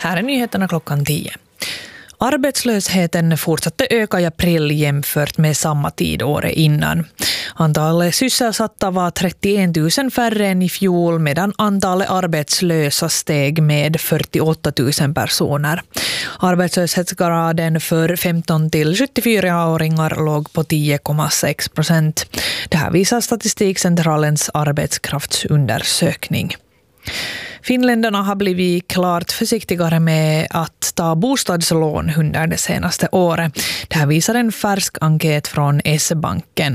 Här är nyheterna klockan 10. Arbetslösheten fortsatte öka i april jämfört med samma tid året innan. Antalet sysselsatta var 31 000 färre än i fjol, medan antalet arbetslösa steg med 48 000 personer. Arbetslöshetsgraden för 15 till 74-åringar låg på 10,6%. Det här visar Statistikcentralens arbetskraftsundersökning. Finländarna har blivit klart försiktigare med att ta bostadslån under det senaste året. Det här visar en färsk enkät från S-banken.